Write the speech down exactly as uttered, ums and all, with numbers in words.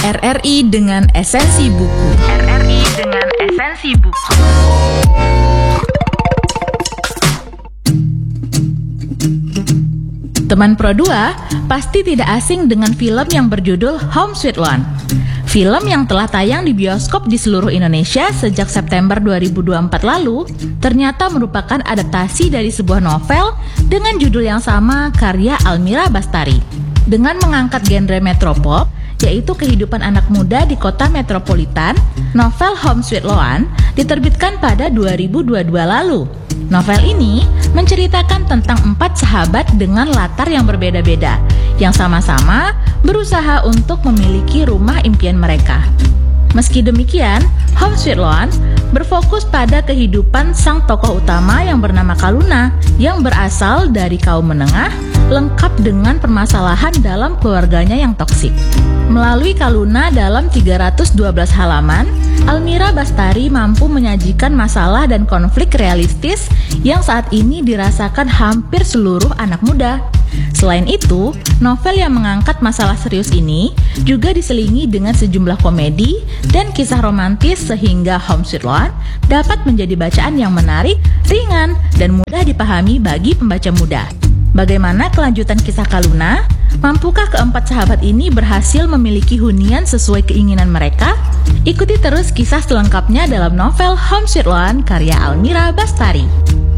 R R I dengan esensi buku. R R I dengan esensi buku. Teman Pro dua pasti tidak asing dengan film yang berjudul Home Sweet Loan. Film yang telah tayang di bioskop di seluruh Indonesia sejak September dua ribu dua puluh empat lalu ternyata merupakan adaptasi dari sebuah novel dengan judul yang sama karya Almira Bastari. Dengan mengangkat genre metropop, yaitu kehidupan anak muda di kota metropolitan, novel Home Sweet Loan diterbitkan pada dua ribu dua puluh dua lalu. Novel ini menceritakan tentang empat sahabat dengan latar yang berbeda-beda, yang sama-sama berusaha untuk memiliki rumah impian mereka. Meski demikian, Home Sweet Loan berfokus pada kehidupan sang tokoh utama yang bernama Kaluna, yang berasal dari kaum menengah, lengkap dengan permasalahan dalam keluarganya yang toksik. Melalui Kaluna dalam tiga ratus dua belas halaman, Almira Bastari mampu menyajikan masalah dan konflik realistis yang saat ini dirasakan hampir seluruh anak muda. Selain itu, novel yang mengangkat masalah serius ini juga diselingi dengan sejumlah komedi dan kisah romantis sehingga Home Sweet Loan dapat menjadi bacaan yang menarik, ringan, dan mudah dipahami bagi pembaca muda. Bagaimana kelanjutan kisah Kaluna? Mampukah keempat sahabat ini berhasil memiliki hunian sesuai keinginan mereka? Ikuti terus kisah selengkapnya dalam novel Home Sweet Loan karya Almira Bastari.